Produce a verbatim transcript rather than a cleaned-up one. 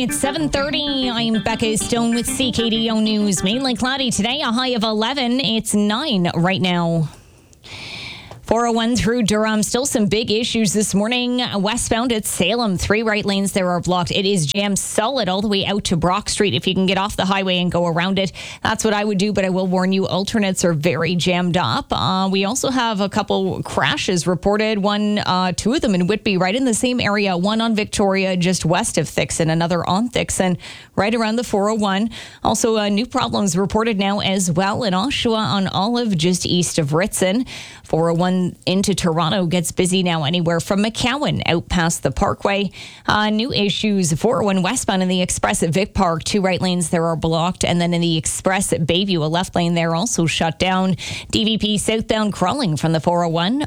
It's seven thirty. I'm Becca Stone with C K D O News. Mainly cloudy today, a high of eleven. It's nine right now. four oh one through Durham. Still some big issues this morning. Westbound at Salem, three right lanes there are blocked. It is jammed solid all the way out to Brock Street. If you can get off the highway and go around it, that's what I would do. But I will warn you, alternates are very jammed up. Uh, we also have a couple crashes reported. One, uh, two of them in Whitby, right in the same area. One on Victoria, just west of Thixon. Another on Thixon, right around the four oh one. Also, uh, new problems reported now as well in Oshawa on Olive, just east of Ritson. four oh one into Toronto gets busy now anywhere from McCowan out past the Parkway. Uh, new issues, four oh one westbound in the Express at Vic Park. Two right lanes there are blocked. And then in the Express at Bayview, a left lane there also shut down. D V P southbound crawling from the four oh one